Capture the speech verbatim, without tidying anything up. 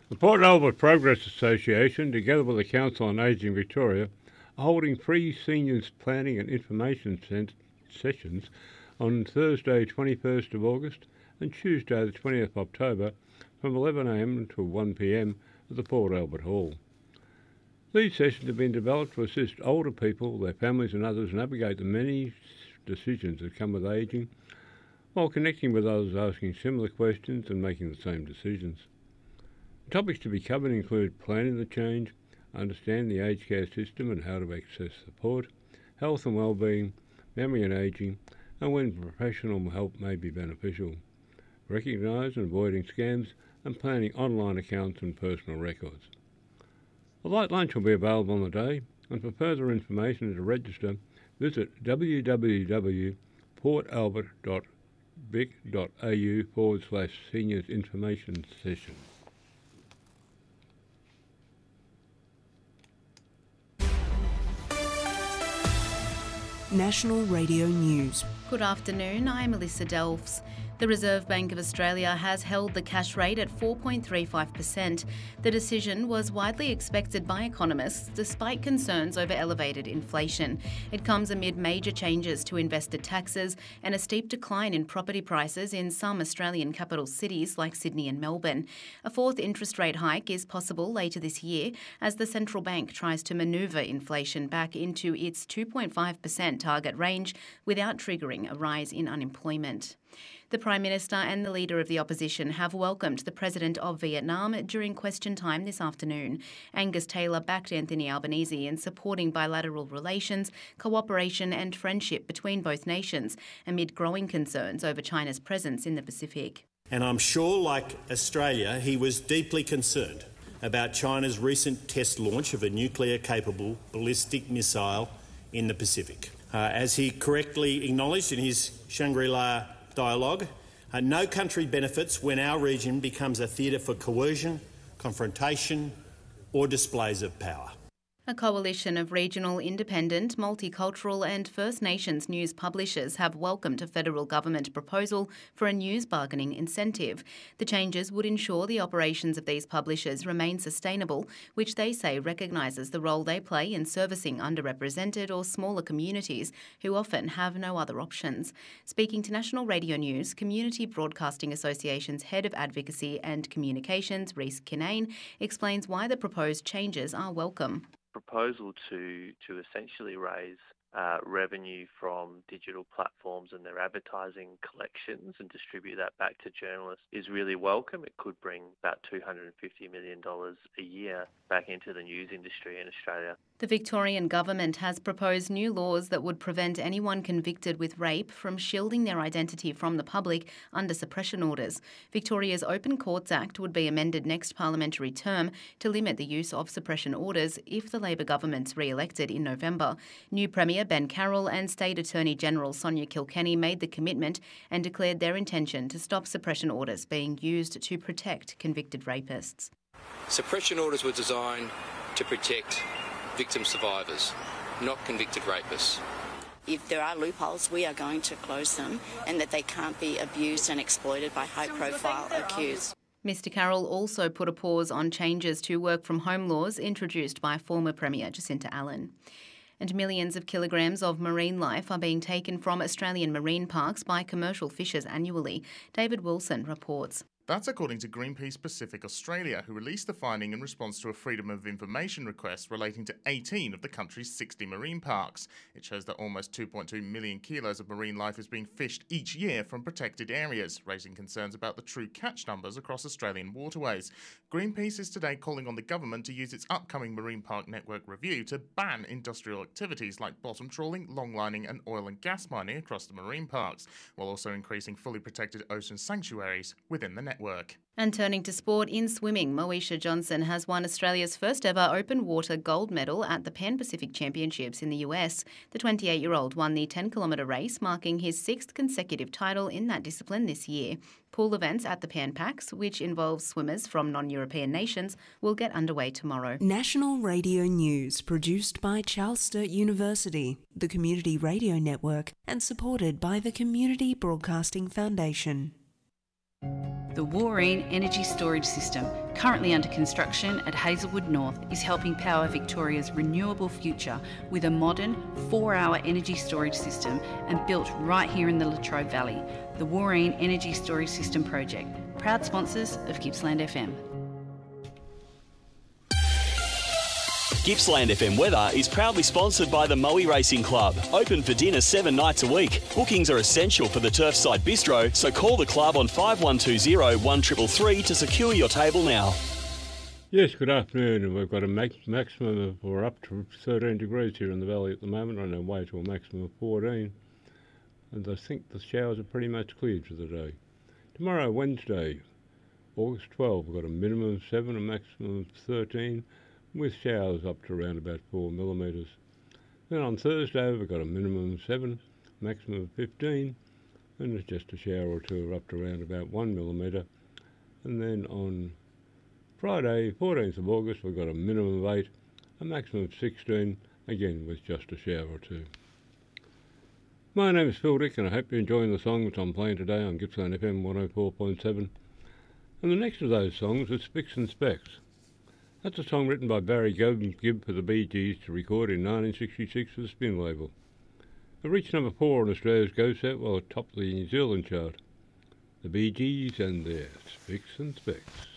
The Port Albert Progress Association, together with the Council on Ageing Victoria, are holding free seniors planning and information sessions on Thursday twenty-first of August and Tuesday the twentieth of October from eleven a m until one p m at the Port Albert Hall. These sessions have been developed to assist older people, their families and others navigate the many decisions that come with ageing, while connecting with others asking similar questions and making the same decisions. The topics to be covered include planning the change, understanding the aged care system and how to access support, health and wellbeing, memory and ageing, and when professional help may be beneficial, recognise and avoiding scams, and planning online accounts and personal records. A light lunch will be available on the day, and for further information and to register, visit w w w dot port albert dot vic dot a u forward slash seniors information session. National Radio News. Good afternoon, I'm Melissa Delfs. The Reserve Bank of Australia has held the cash rate at four point three five percent. The decision was widely expected by economists despite concerns over elevated inflation. It comes amid major changes to investor taxes and a steep decline in property prices in some Australian capital cities like Sydney and Melbourne. A fourth interest rate hike is possible later this year as the central bank tries to manoeuvre inflation back into its two point five percent target range without triggering a rise in unemployment. The Prime Minister and the Leader of the Opposition have welcomed the President of Vietnam during question time this afternoon. Angus Taylor backed Anthony Albanese in supporting bilateral relations, cooperation and friendship between both nations amid growing concerns over China's presence in the Pacific. And I'm sure, like Australia, he was deeply concerned about China's recent test launch of a nuclear-capable ballistic missile in the Pacific. Uh, as he correctly acknowledged in his Shangri-La dialogue, uh, no country benefits when our region becomes a theatre for coercion, confrontation or displays of power. A coalition of regional, independent, multicultural and First Nations news publishers have welcomed a federal government proposal for a news bargaining incentive. The changes would ensure the operations of these publishers remain sustainable, which they say recognises the role they play in servicing underrepresented or smaller communities who often have no other options. Speaking to National Radio News, Community Broadcasting Association's Head of Advocacy and Communications, Rhys Kinane, explains why the proposed changes are welcome. Proposal to to essentially raise uh, revenue from digital platforms and their advertising collections and distribute that back to journalists is really welcome. It could bring about two hundred fifty million dollars a year back into the news industry in Australia. The Victorian government has proposed new laws that would prevent anyone convicted with rape from shielding their identity from the public under suppression orders. Victoria's Open Courts Act would be amended next parliamentary term to limit the use of suppression orders if the Labor government's re-elected in November. New Premier Ben Carroll and State Attorney General Sonia Kilkenny made the commitment and declared their intention to stop suppression orders being used to protect convicted rapists. Suppression orders were designed to protect victim survivors, not convicted rapists. If there are loopholes, we are going to close them, and that they can't be abused and exploited by high-profile accused. Mister Carroll also put a pause on changes to work-from-home laws introduced by former Premier Jacinta Allen. And millions of kilograms of marine life are being taken from Australian marine parks by commercial fishers annually. David Wilson reports. That's according to Greenpeace Pacific Australia, who released the finding in response to a Freedom of Information request relating to eighteen of the country's sixty marine parks. It shows that almost two point two million kilos of marine life is being fished each year from protected areas, raising concerns about the true catch numbers across Australian waterways. Greenpeace is today calling on the government to use its upcoming Marine Park Network review to ban industrial activities like bottom trawling, longlining and oil and gas mining across the marine parks, while also increasing fully protected ocean sanctuaries within the network. Work. And turning to sport, in swimming, Moesha Johnson has won Australia's first ever open water gold medal at the Pan Pacific Championships in the U S. The twenty-eight-year-old won the ten kilometre race, marking his sixth consecutive title in that discipline this year. Pool events at the Pan Pacs, which involves swimmers from non-European nations, will get underway tomorrow. National Radio News, produced by Charles Sturt University, the Community Radio Network, and supported by the Community Broadcasting Foundation. The Wooreen Energy Storage System, currently under construction at Hazelwood North, is helping power Victoria's renewable future with a modern four-hour energy storage system and built right here in the Latrobe Valley. The Wooreen Energy Storage System project, proud sponsors of Gippsland F M. Gippsland F M weather is proudly sponsored by the Moe Racing Club. Open for dinner seven nights a week. Bookings are essential for the Turfside Bistro, so call the club on five one two zero, one three three three to secure your table now. Yes, good afternoon, and we've got a max- maximum of, or up to thirteen degrees here in the valley at the moment, on our way to a maximum of fourteen. And I think the showers are pretty much cleared for the day. Tomorrow, Wednesday, August twelfth, we've got a minimum of seven, a maximum of thirteen, with showers up to around about four millimetres. Then on Thursday, we've got a minimum of seven, maximum of fifteen, and it's just a shower or two up to around about one millimetre. And then on Friday, fourteenth of August, we've got a minimum of eight, a maximum of sixteen, again with just a shower or two. My name is Phil Dick, and I hope you're enjoying the songs I'm playing today on Gippsland F M one oh four point seven. And the next of those songs is Spicks and Specks. That's a song written by Barry Gibb for the Bee Gees to record in nineteen sixty-six for the Spin label. It reached number four on Australia's Go Set while it topped the New Zealand chart. The Bee Gees and their Spicks and Specks.